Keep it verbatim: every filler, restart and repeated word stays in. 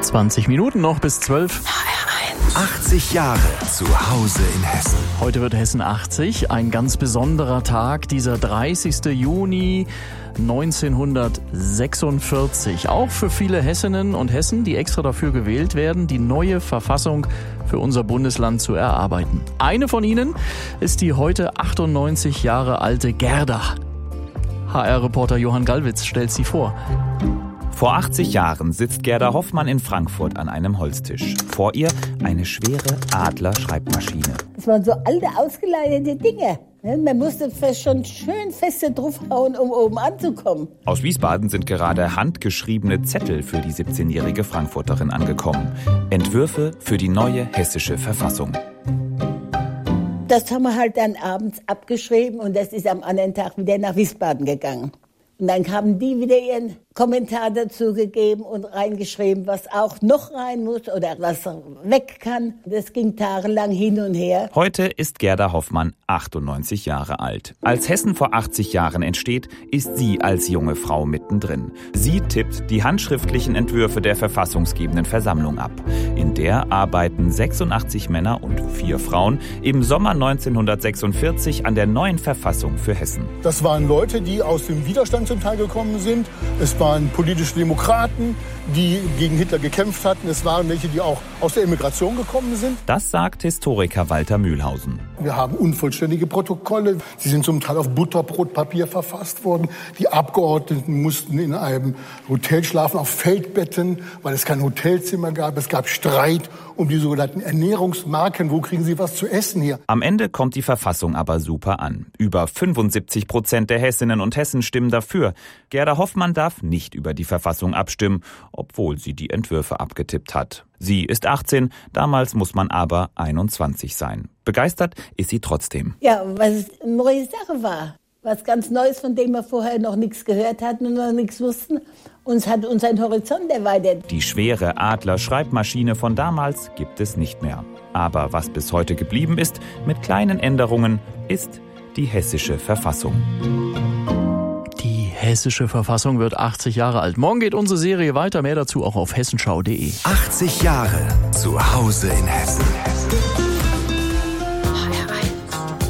zwanzig Minuten noch bis zwölf. achtzig Jahre zu Hause in Hessen. Heute wird Hessen achtzig, ein ganz besonderer Tag, dieser dreißigster Juni neunzehnhundertsechsundvierzig. Auch für viele Hessinnen und Hessen, die extra dafür gewählt werden, die neue Verfassung für unser Bundesland zu erarbeiten. Eine von ihnen ist die heute achtundneunzig Jahre alte Gerda. H R-Reporter Johann Gallwitz stellt sie vor. Vor achtzig Jahren sitzt Gerda Hoffmann in Frankfurt an einem Holztisch. Vor ihr eine schwere Adler-Schreibmaschine. Es waren so alte, ausgeleitete Dinge. Man musste schon schön feste draufhauen, um oben anzukommen. Aus Wiesbaden sind gerade handgeschriebene Zettel für die siebzehnjährige Frankfurterin angekommen. Entwürfe für die neue hessische Verfassung. Das haben wir halt dann abends abgeschrieben und das ist am anderen Tag wieder nach Wiesbaden gegangen. Und dann haben die wieder ihren Kommentar dazu gegeben und reingeschrieben, was auch noch rein muss oder was weg kann. Das ging tagelang hin und her. Heute ist Gerda Hoffmann achtundneunzig Jahre alt. Als Hessen vor achtzig Jahren entsteht, ist sie als junge Frau mittendrin. Sie tippt die handschriftlichen Entwürfe der verfassungsgebenden Versammlung ab. In der arbeiten sechsundachtzig Männer und vier Frauen im Sommer neunzehnhundertsechsundvierzig an der neuen Verfassung für Hessen. Das waren Leute, die aus dem Widerstand zum Teil gekommen sind. Es waren politische Demokraten, die gegen Hitler gekämpft hatten. Es waren welche, die auch aus der Immigration gekommen sind. Das sagt Historiker Walter Mühlhausen. Wir haben unvollständige Protokolle. Sie sind zum Teil auf Butterbrotpapier verfasst worden. Die Abgeordneten mussten in einem Hotel schlafen, auf Feldbetten, weil es kein Hotelzimmer gab. Es gab Streit um die sogenannten Ernährungsmarken. Wo kriegen Sie was zu essen hier? Am Ende kommt die Verfassung aber super an. Über fünfundsiebzig Prozent der Hessinnen und Hessen stimmen dafür. Gerda Hoffmann darf nicht über die Verfassung abstimmen, obwohl sie die Entwürfe abgetippt hat. Sie ist achtzehn, damals muss man aber einundzwanzig sein. Begeistert ist sie trotzdem. Ja, weil es eine neue Sache war. Was ganz Neues, von dem wir vorher noch nichts gehört hatten und noch nichts wussten. Uns hat unseren Horizont erweitert. Die schwere Adler-Schreibmaschine von damals gibt es nicht mehr. Aber was bis heute geblieben ist, mit kleinen Änderungen, ist die hessische Verfassung. Die hessische Verfassung wird achtzig Jahre alt. Morgen geht unsere Serie weiter. Mehr dazu auch auf hessenschau punkt de. achtzig Jahre zu Hause in Hessen.